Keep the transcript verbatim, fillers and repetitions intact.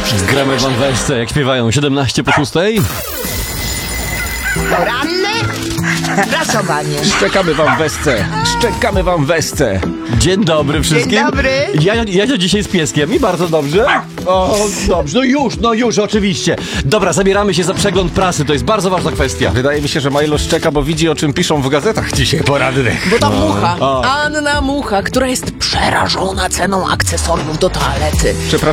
Gramy wam wersce, jak śpiewają siedemnaście po szóstej. Poranne prasowanie. Szczekamy wam wesce, szczekamy wam wesce. Dzień dobry wszystkim. Dzień dobry. Ja, ja dzisiaj z pieskiem i bardzo dobrze. O, dobrze, no już, no już, oczywiście. Dobra, zabieramy się za przegląd prasy, to jest bardzo ważna kwestia. Wydaje mi się, że Milo szczeka, bo widzi, o czym piszą w gazetach dzisiaj porannych. Bo ta mucha, O. Anna Mucha, która jest przerażona ceną akcesoriów do toalety. Przepraszam